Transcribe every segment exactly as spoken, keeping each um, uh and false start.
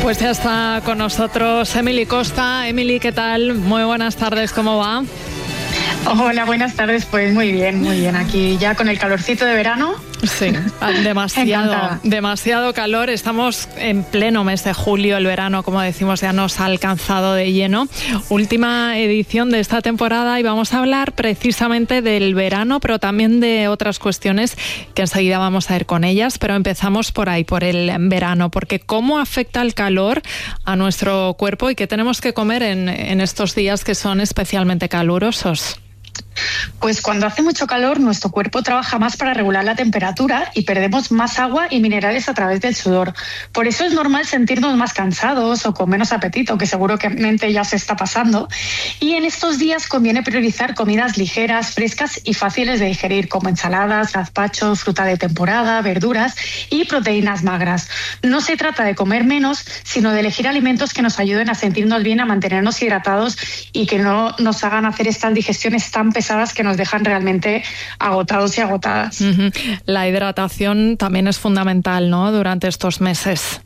Pues ya está con nosotros Emily Costa. Emily, ¿qué tal? Muy buenas tardes, ¿cómo va? Hola, buenas tardes. Pues muy bien, muy bien. Aquí ya con el calorcito de verano. Sí, demasiado, demasiado calor. Estamos en pleno mes de julio, el verano, como decimos, ya nos ha alcanzado de lleno. Última edición de esta temporada y vamos a hablar precisamente del verano, pero también de otras cuestiones que enseguida vamos a ir con ellas. Pero empezamos por ahí, por el verano, porque cómo afecta el calor a nuestro cuerpo y qué tenemos que comer en, en estos días que son especialmente calurosos. Pues cuando hace mucho calor, nuestro cuerpo trabaja más para regular la temperatura y perdemos más agua y minerales a través del sudor. Por eso es normal sentirnos más cansados o con menos apetito, que seguro que mente ya se está pasando. Y en estos días conviene priorizar comidas ligeras, frescas y fáciles de digerir, como ensaladas, gazpacho, fruta de temporada, verduras y proteínas magras. No se trata de comer menos, sino de elegir alimentos que nos ayuden a sentirnos bien, a mantenernos hidratados y que no nos hagan hacer estas digestiones tan pesadas que nos dejan realmente agotados y agotadas. Uh-huh. La hidratación también es fundamental, ¿no?, durante estos meses.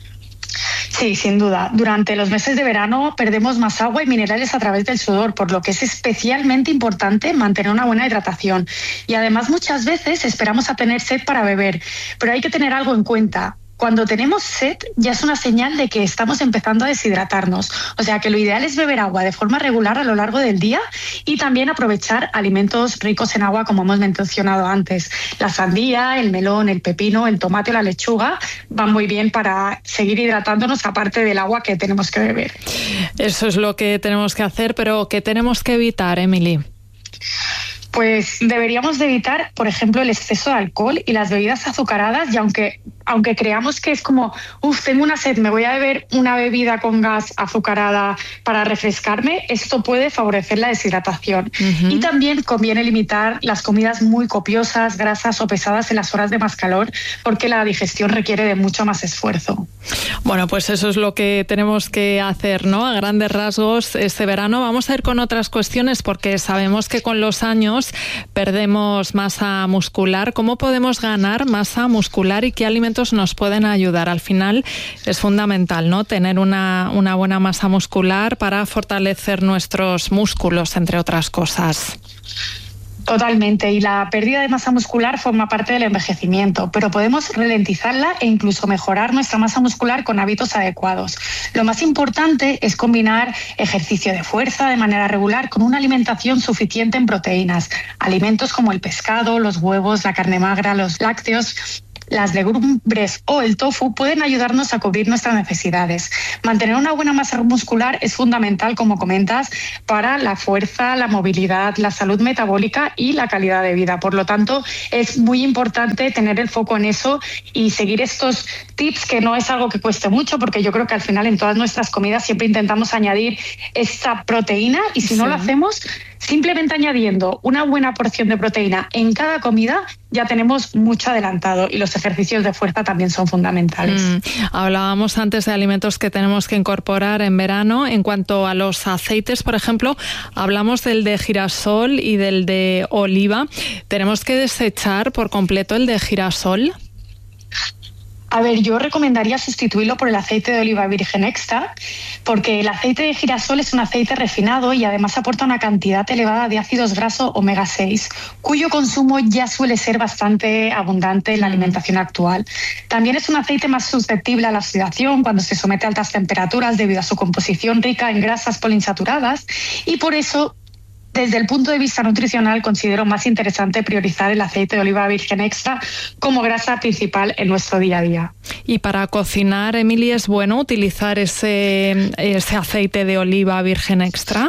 Sí, sin duda. Durante los meses de verano perdemos más agua y minerales a través del sudor, por lo que es especialmente importante mantener una buena hidratación. Y además muchas veces esperamos a tener sed para beber, pero hay que tener algo en cuenta. Cuando tenemos sed ya es una señal de que estamos empezando a deshidratarnos. O sea que lo ideal es beber agua de forma regular a lo largo del día y también aprovechar alimentos ricos en agua, como hemos mencionado antes. La sandía, el melón, el pepino, el tomate o la lechuga van muy bien para seguir hidratándonos, aparte del agua que tenemos que beber. Eso es lo que tenemos que hacer, pero ¿qué tenemos que evitar, Emily? Pues deberíamos de evitar, por ejemplo, el exceso de alcohol y las bebidas azucaradas, y aunque, aunque creamos que es como, uff, tengo una sed, me voy a beber una bebida con gas azucarada para refrescarme, esto puede favorecer la deshidratación. Uh-huh. Y también conviene limitar las comidas muy copiosas, grasas o pesadas en las horas de más calor, porque la digestión requiere de mucho más esfuerzo. Bueno, pues eso es lo que tenemos que hacer, ¿no? A grandes rasgos este verano. Vamos a ir con otras cuestiones porque sabemos que con los años perdemos masa muscular. ¿Cómo podemos ganar masa muscular y qué alimentos nos pueden ayudar? Al final es fundamental, ¿no?, tener una, una buena masa muscular para fortalecer nuestros músculos, entre otras cosas. Totalmente, y la pérdida de masa muscular forma parte del envejecimiento, pero podemos ralentizarla e incluso mejorar nuestra masa muscular con hábitos adecuados. Lo más importante es combinar ejercicio de fuerza de manera regular con una alimentación suficiente en proteínas, alimentos como el pescado, los huevos, la carne magra, los lácteos. Las legumbres o el tofu pueden ayudarnos a cubrir nuestras necesidades. Mantener una buena masa muscular es fundamental, como comentas, para la fuerza, la movilidad, la salud metabólica y la calidad de vida. Por lo tanto, es muy importante tener el foco en eso y seguir estos tips, que no es algo que cueste mucho, porque yo creo que al final en todas nuestras comidas siempre intentamos añadir esta proteína, y si no sí. lo hacemos, simplemente añadiendo una buena porción de proteína en cada comida ya tenemos mucho adelantado, y los ejercicios de fuerza también son fundamentales. Mm, hablábamos antes de alimentos que tenemos que incorporar en verano. En cuanto a los aceites, por ejemplo, hablamos del de girasol y del de oliva. ¿Tenemos que desechar por completo el de girasol? A ver, yo recomendaría sustituirlo por el aceite de oliva virgen extra, porque el aceite de girasol es un aceite refinado y además aporta una cantidad elevada de ácidos grasos omega seis, cuyo consumo ya suele ser bastante abundante en la alimentación actual. También es un aceite más susceptible a la oxidación cuando se somete a altas temperaturas debido a su composición rica en grasas poliinsaturadas, y por eso, desde el punto de vista nutricional, considero más interesante priorizar el aceite de oliva virgen extra como grasa principal en nuestro día a día. Y para cocinar, Emily, ¿es bueno utilizar ese, ese aceite de oliva virgen extra?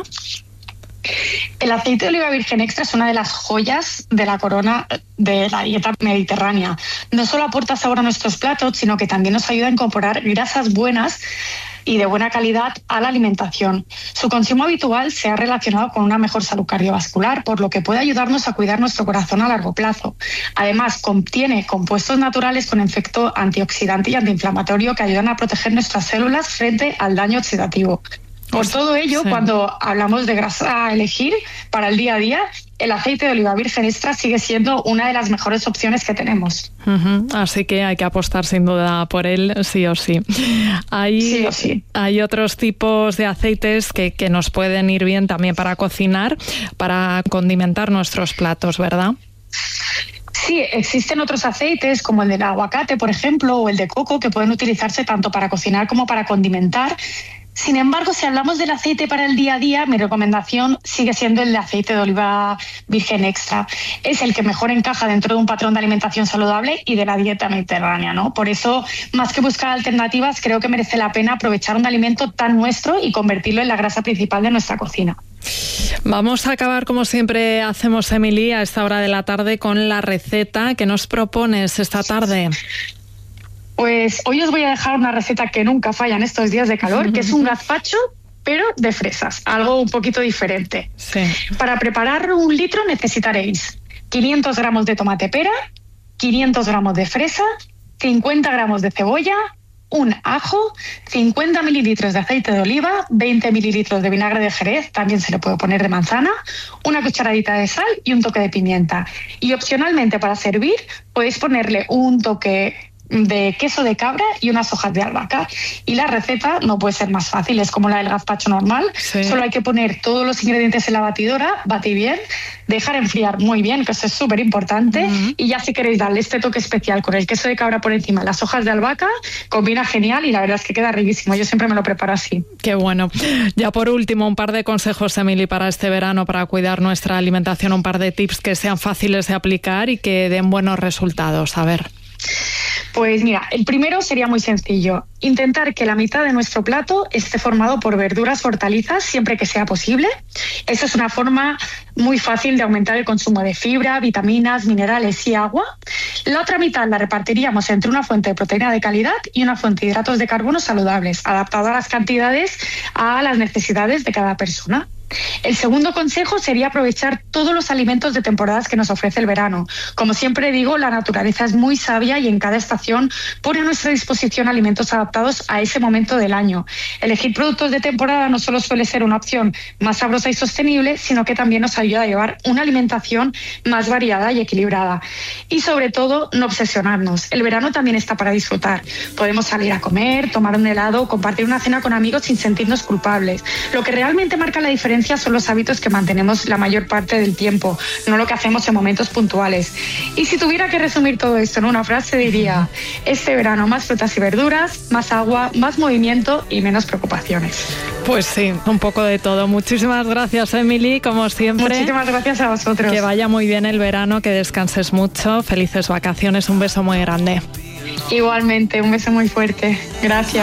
El aceite de oliva virgen extra es una de las joyas de la corona de la dieta mediterránea. No solo aporta sabor a nuestros platos, sino que también nos ayuda a incorporar grasas buenas y de buena calidad a la alimentación. Su consumo habitual se ha relacionado con una mejor salud cardiovascular, por lo que puede ayudarnos a cuidar nuestro corazón a largo plazo. Además, contiene compuestos naturales con efecto antioxidante y antiinflamatorio que ayudan a proteger nuestras células frente al daño oxidativo. Por todo ello, sí. cuando hablamos de grasa a elegir para el día a día, el aceite de oliva virgen extra sigue siendo una de las mejores opciones que tenemos. Uh-huh. Así que hay que apostar sin duda por él, sí o sí. Hay, sí o sí. Hay otros tipos de aceites que, que nos pueden ir bien también para cocinar, para condimentar nuestros platos, ¿verdad? Sí, existen otros aceites como el del aguacate, por ejemplo, o el de coco, que pueden utilizarse tanto para cocinar como para condimentar. Sin embargo, si hablamos del aceite para el día a día, mi recomendación sigue siendo el de aceite de oliva virgen extra. Es el que mejor encaja dentro de un patrón de alimentación saludable y de la dieta mediterránea, ¿no? Por eso, más que buscar alternativas, creo que merece la pena aprovechar un alimento tan nuestro y convertirlo en la grasa principal de nuestra cocina. Vamos a acabar, como siempre hacemos, Emily, a esta hora de la tarde con la receta que nos propones esta tarde. Pues hoy os voy a dejar una receta que nunca falla en estos días de calor, que es un gazpacho, pero de fresas, algo un poquito diferente. Sí. Para preparar un litro necesitaréis quinientos gramos de tomate pera, quinientos gramos de fresa, cincuenta gramos de cebolla, un ajo, cincuenta mililitros de aceite de oliva, veinte mililitros de vinagre de Jerez, también se le puede poner de manzana, una cucharadita de sal y un toque de pimienta. Y opcionalmente, para servir, podéis ponerle un toque de queso de cabra y unas hojas de albahaca. Y la receta no puede ser más fácil, es como la del gazpacho normal. Sí. Solo hay que poner todos los ingredientes en la batidora, batir bien, dejar enfriar muy bien, que eso es súper importante, uh-huh. y ya si queréis darle este toque especial con el queso de cabra por encima, las hojas de albahaca, combina genial y la verdad es que queda riquísimo. Yo siempre me lo preparo así. Qué bueno. Ya por último, un par de consejos, Emily, para este verano, para cuidar nuestra alimentación, un par de tips que sean fáciles de aplicar y que den buenos resultados. A ver. Pues mira, el primero sería muy sencillo. Intentar que la mitad de nuestro plato esté formado por verduras, hortalizas, siempre que sea posible. Eso es una forma muy fácil de aumentar el consumo de fibra, vitaminas, minerales y agua. La otra mitad la repartiríamos entre una fuente de proteína de calidad y una fuente de hidratos de carbono saludables, adaptado a las cantidades a las necesidades de cada persona. El segundo consejo sería aprovechar todos los alimentos de temporadas que nos ofrece el verano. Como siempre digo, la naturaleza es muy sabia y en cada estación pone a nuestra disposición alimentos adaptados a ese momento del año. Elegir productos de temporada no solo suele ser una opción más sabrosa y sostenible, sino que también nos ayuda a llevar una alimentación más variada y equilibrada. Y sobre todo, no obsesionarnos. El verano también está para disfrutar. Podemos salir a comer, tomar un helado, compartir una cena con amigos sin sentirnos culpables. Lo que realmente marca la diferencia son los hábitos que mantenemos la mayor parte del tiempo, no lo que hacemos en momentos puntuales. Y si tuviera que resumir todo esto en una frase, diría: este verano más frutas y verduras, más agua, más movimiento y menos preocupaciones. Pues sí, un poco de todo. Muchísimas gracias, Emily, como siempre. Muchísimas gracias a vosotros. Que vaya muy bien el verano, que descanses mucho, felices vacaciones, un beso muy grande. Igualmente, un beso muy fuerte. Gracias.